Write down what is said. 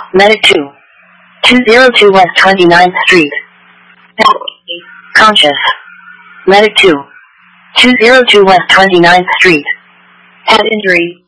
Medic 2. 202 West 29th Street. Conscious. Medic 2. 202 West 29th Street. Head injury.